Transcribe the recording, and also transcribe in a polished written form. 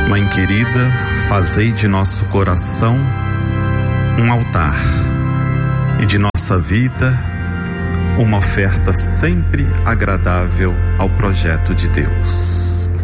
Mãe querida, fazei de nosso coração um altar e de nossa vida uma oferta sempre agradável ao projeto de Deus.